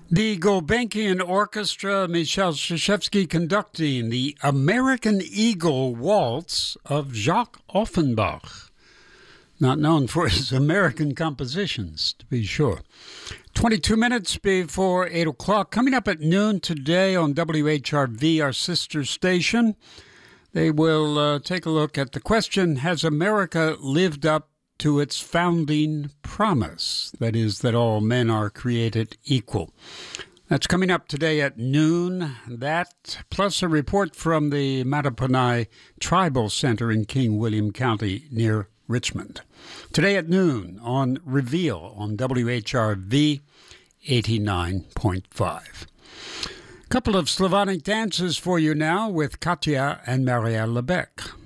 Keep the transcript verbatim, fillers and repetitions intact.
The Gulbenkian Orchestra, Michel Krzyzewski conducting the American Eagle Waltz of Jacques Offenbach, not known for his American compositions, to be sure. twenty-two minutes before eight o'clock. Coming up at noon today on W H R V, our sister station, they will uh, take a look at the question, has America lived up to its founding promise? That is, that all men are created equal. That's coming up today at noon. That, plus a report from the Mattaponi Tribal Center in King William County near Richmond. Today at noon on Reveal on W H R V eighty-nine point five. A couple of Slavonic dances for you now with Katya and Marielle Lebec.